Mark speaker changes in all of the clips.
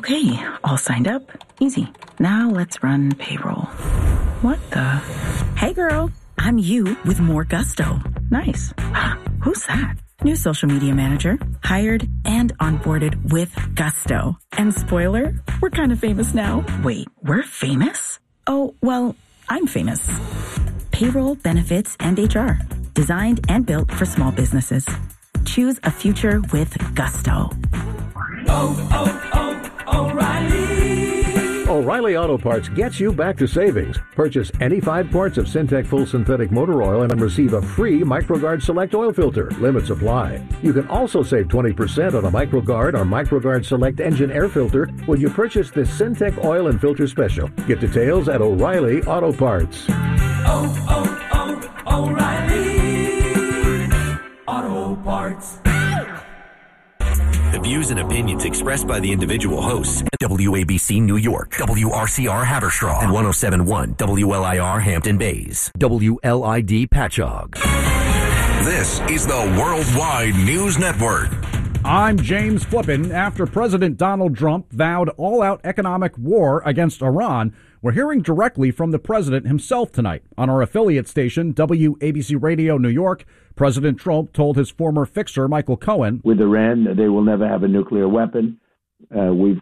Speaker 1: Okay, all signed up. Easy. Now let's run payroll. What the? Hey girl, I'm you with more gusto. Nice. Who's that? New social media manager, hired and onboarded with gusto. And spoiler, we're kind of famous now. Wait, we're famous? Oh, well, I'm famous. Payroll, benefits, and HR. Designed and built for small businesses. Choose a future with gusto.
Speaker 2: O'Reilly. O'Reilly Auto Parts gets you back to savings. Purchase any 5 quarts of Syntec Full Synthetic Motor Oil and receive a free MicroGuard Select Oil Filter. Limits apply. You can also save 20% on a MicroGuard or MicroGuard Select Engine Air Filter when you purchase this Syntec Oil and Filter Special. Get details at O'Reilly Auto Parts.
Speaker 3: O'Reilly Auto Parts.
Speaker 4: The views and opinions expressed by the individual hosts at WABC New York, WRCR Haverstraw, and 107.1 WLIR Hampton Bays, WLID Patchogue. This is the Worldwide News Network.
Speaker 5: I'm James Flippin. After President Donald Trump vowed all-out economic war against Iran, we're hearing directly from the president himself tonight. On our affiliate station, WABC Radio New York, President Trump told his former fixer, Michael Cohen,
Speaker 6: with Iran, they will never have a nuclear weapon. We're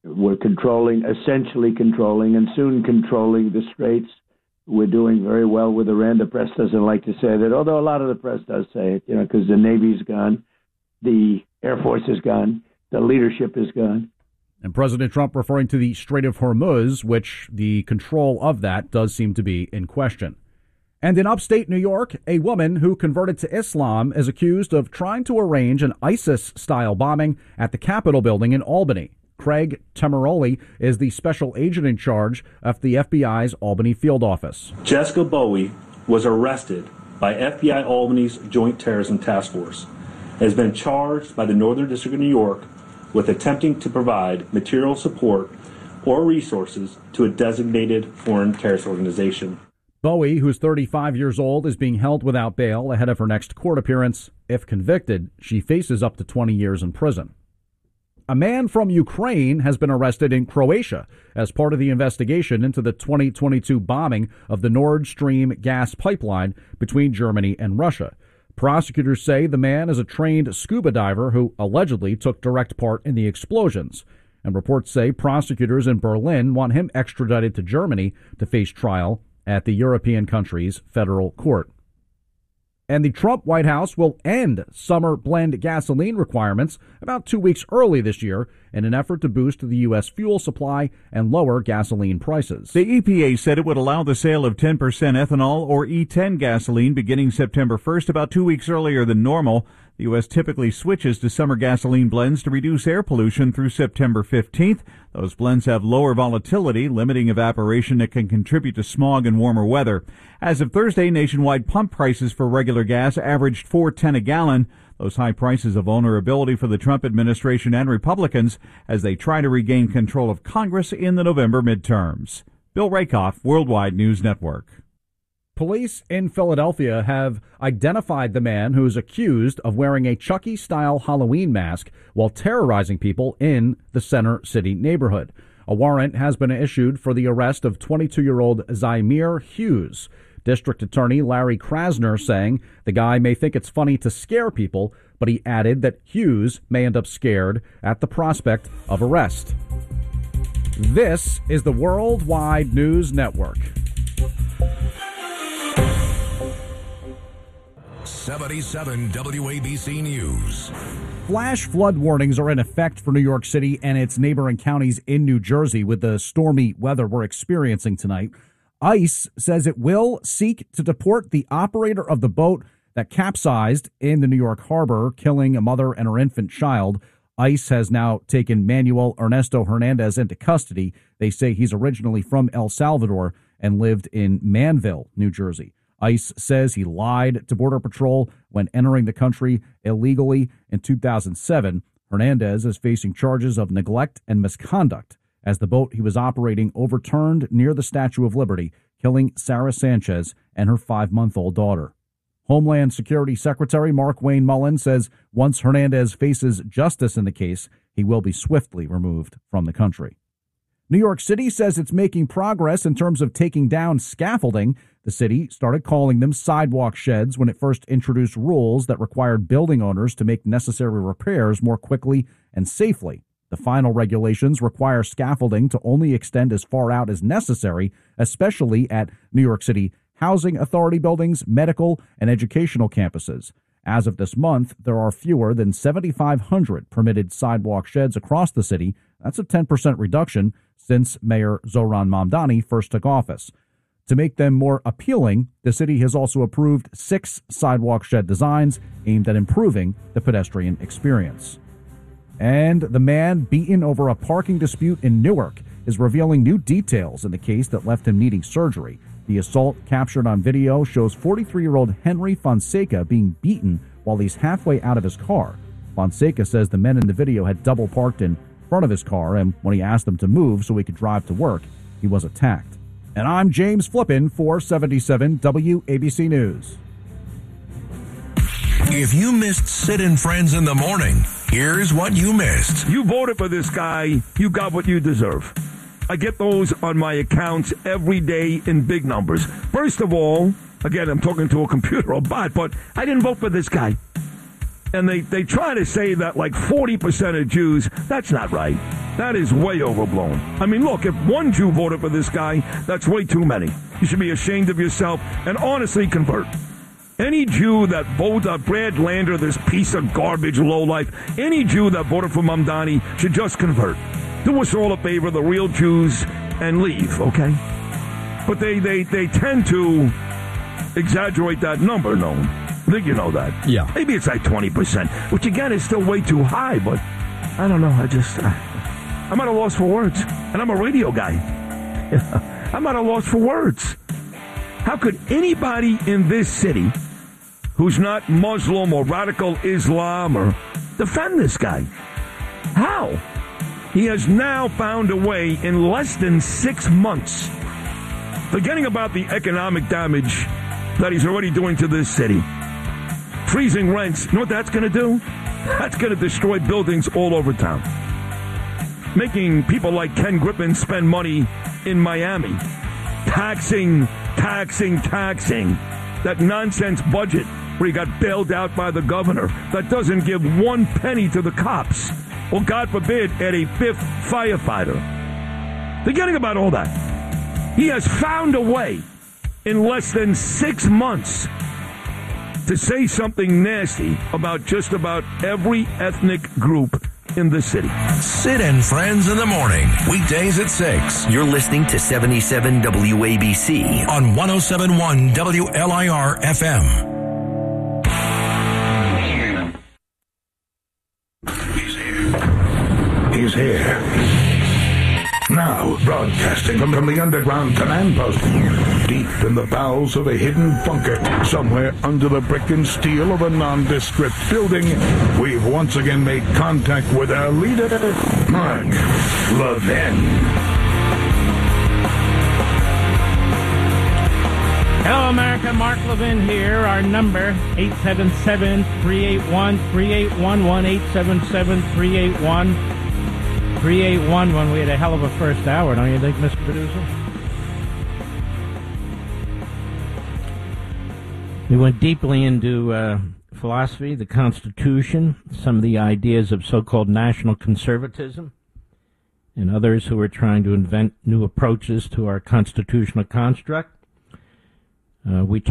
Speaker 6: essentially controlling, and soon controlling the Straits. We're doing very well with Iran. The press doesn't like to say that, although a lot of the press does say it, because the Navy's gone, the Air Force is gone, the leadership is gone.
Speaker 5: And President Trump referring to the Strait of Hormuz, which the control of that does seem to be in question. And in upstate New York, a woman who converted to Islam is accused of trying to arrange an ISIS-style bombing at the Capitol building in Albany. Craig Temeroli is the special agent in charge of the FBI's Albany field office.
Speaker 7: Jessica Bowie was arrested by FBI Albany's Joint Terrorism Task Force and has been charged by the Northern District of New York with attempting to provide material support or resources to a designated foreign terrorist organization.
Speaker 5: Bowie, who's 35 years old, is being held without bail ahead of her next court appearance. If convicted, she faces up to 20 years in prison. A man from Ukraine has been arrested in Croatia as part of the investigation into the 2022 bombing of the Nord Stream gas pipeline between Germany and Russia. Prosecutors say the man is a trained scuba diver who allegedly took direct part in the explosions. And reports say prosecutors in Berlin want him extradited to Germany to face trial at the European country's federal court. And the Trump White House will end summer blend gasoline requirements about 2 weeks early this year in an effort to boost the U.S. fuel supply and lower gasoline prices.
Speaker 8: The EPA said it would allow the sale of 10% ethanol or E10 gasoline beginning September 1st, about 2 weeks earlier than normal. The U.S. typically switches to summer gasoline blends to reduce air pollution through September 15th. Those blends have lower volatility, limiting evaporation that can contribute to smog and warmer weather. As of Thursday, nationwide pump prices for regular gas averaged $4.10 a gallon. Those high prices are vulnerability for the Trump administration and Republicans as they try to regain control of Congress in the November midterms. Bill Rakoff, Worldwide News Network.
Speaker 5: Police in Philadelphia have identified the man who is accused of wearing a Chucky-style Halloween mask while terrorizing people in the Center City neighborhood. A warrant has been issued for the arrest of 22-year-old Zymir Hughes. District Attorney Larry Krasner saying the guy may think it's funny to scare people, but he added that Hughes may end up scared at the prospect of arrest. This is the Worldwide News Network.
Speaker 4: 77 WABC News.
Speaker 5: Flash flood warnings are in effect for New York City and its neighboring counties in New Jersey with the stormy weather we're experiencing tonight. ICE says it will seek to deport the operator of the boat that capsized in the New York harbor, killing a mother and her infant child. ICE has now taken Manuel Ernesto Hernandez into custody. They say he's originally from El Salvador and lived in Manville, New Jersey. ICE says he lied to Border Patrol when entering the country illegally in 2007. Hernandez is facing charges of neglect and misconduct as the boat he was operating overturned near the Statue of Liberty, killing Sarah Sanchez and her 5-month-old daughter. Homeland Security Secretary Mark Wayne Mullen says once Hernandez faces justice in the case, he will be swiftly removed from the country. New York City says it's making progress in terms of taking down scaffolding. The city started calling them sidewalk sheds when it first introduced rules that required building owners to make necessary repairs more quickly and safely. The final regulations require scaffolding to only extend as far out as necessary, especially at New York City housing authority buildings, medical, and educational campuses. As of this month, there are fewer than 7,500 permitted sidewalk sheds across the city. That's a 10% reduction since Mayor Zohran Mamdani first took office. To make them more appealing, the city has also approved 6 sidewalk shed designs aimed at improving the pedestrian experience. And the man beaten over a parking dispute in Newark is revealing new details in the case that left him needing surgery. The assault captured on video shows 43-year-old Henry Fonseca being beaten while he's halfway out of his car. Fonseca says the men in the video had double parked in front of his car, and when he asked them to move so he could drive to work, he was attacked. And I'm James Flippin for 77 WABC News.
Speaker 9: If you missed Sid and Friends in the morning, here's what you missed.
Speaker 10: You voted for this guy, you got what you deserve. I get those on my accounts every day in big numbers. First of all, again, I'm talking to a computer or bot, but I didn't vote for this guy. And they try to say that like 40% of Jews, that's not right. That is way overblown. I mean, look, if one Jew voted for this guy, that's way too many. You should be ashamed of yourself and honestly convert. Any Jew that voted Brad Lander, this piece of garbage lowlife, any Jew that voted for Mamdani should just convert. Do us all a favor, the real Jews, and leave, okay? But they tend to exaggerate that number, no? I think you know that.
Speaker 5: Yeah.
Speaker 10: Maybe it's like 20%, which again is still way too high, but I don't know. I'm at a loss for words. And I'm a radio guy. I'm at a loss for words. How could anybody in this city who's not Muslim or radical Islam or defend this guy? How? He has now found a way in less than 6 months, forgetting about the economic damage that he's already doing to this city. Freezing rents, you know what that's going to do? That's going to destroy buildings all over town. Making people like Ken Griffin spend money in Miami. Taxing. That nonsense budget where he got bailed out by the governor that doesn't give 1 penny to the cops. Or, God forbid, add a 5th firefighter. Forgetting about all that. He has found a way in less than 6 months to say something nasty about just about every ethnic group in the city.
Speaker 9: Sid and Friends in the morning, weekdays at 6.
Speaker 4: You're listening to 77 WABC
Speaker 9: On 107.1 WLIR FM.
Speaker 11: He's here. Now, broadcasting from the underground command post, deep in the bowels of a hidden bunker, somewhere under the brick and steel of a nondescript building, we've once again made contact with our leader, Mark Levin.
Speaker 12: Hello, America. Mark Levin here. Our number, 877-381-3811, 877-381-3811. We had a hell of a first hour, don't you think, Mr. Producer? We went deeply into philosophy, the Constitution, some of the ideas of so-called national conservatism, and others who are trying to invent new approaches to our constitutional construct. We